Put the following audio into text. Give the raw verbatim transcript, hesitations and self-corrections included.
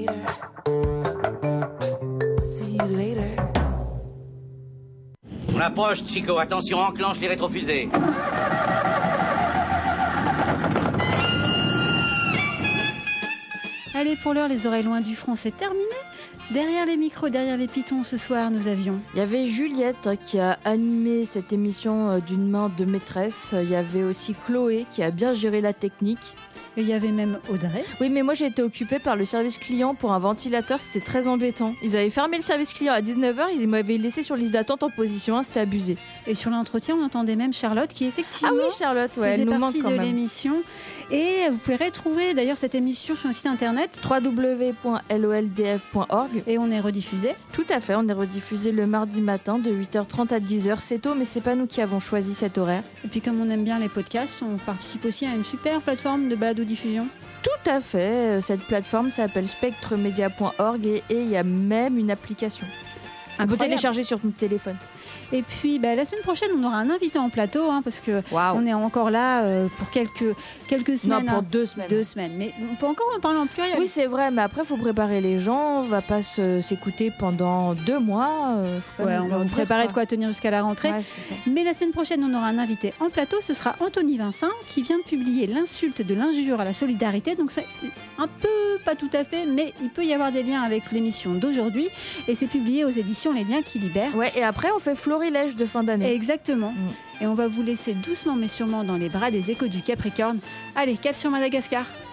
later. See you later. On approche, Chico. Attention, enclenche les rétrofusées. Allez, pour l'heure, les oreilles loin du front, c'est terminé. Derrière les micros, derrière les pitons, ce soir, nous avions... Il y avait Juliette hein, qui a animé cette émission euh, d'une main de maîtresse. Il y avait aussi Chloé qui a bien géré la technique. Et il y avait même Audrey. Oui, mais moi j'ai été occupée par le service client pour un ventilateur, c'était très embêtant. Ils avaient fermé le service client à dix-neuf heures, ils m'avaient laissé sur liste d'attente en position un, c'était abusé. Et sur l'entretien, on entendait même Charlotte qui effectivement... Ah oui, Charlotte, ouais, elle nous manque quand de même. l'émission. Et vous pouvez retrouver d'ailleurs cette émission sur le site internet w w w point loldf point org. Et on est rediffusé. Tout à fait, on est rediffusé le mardi matin de huit heures trente à dix heures. C'est tôt, mais c'est pas nous qui avons choisi cet horaire. Et puis comme on aime bien les podcasts, on participe aussi à une super plateforme de balado-diffusion. Tout à fait, cette plateforme s'appelle spectremedia point org et il y a même une application. On peut télécharger sur notre téléphone. Et puis bah, la semaine prochaine, on aura un invité en plateau hein, parce que wow. on est encore là euh, pour quelques, quelques semaines. Non, pour hein, deux semaines. Deux semaines. Mais on peut encore en parler en pluriel. Oui, c'est vrai, mais après, il faut préparer les gens. On va pas se, s'écouter pendant deux mois. Euh, faut ouais, on va vous préparer de quoi tenir jusqu'à la rentrée. Ouais, c'est ça. Mais la semaine prochaine, on aura un invité en plateau. Ce sera Anthony Vincent qui vient de publier L'insulte de l'injure à la solidarité. Donc c'est un peu, pas tout à fait, mais il peut y avoir des liens avec l'émission d'aujourd'hui. Et c'est publié aux éditions Les Liens qui libèrent. Ouais, et après, on fait Florilège de fin d'année. Exactement. Mm. Et on va vous laisser doucement mais sûrement dans les bras des échos du Capricorne. Allez, cap sur Madagascar.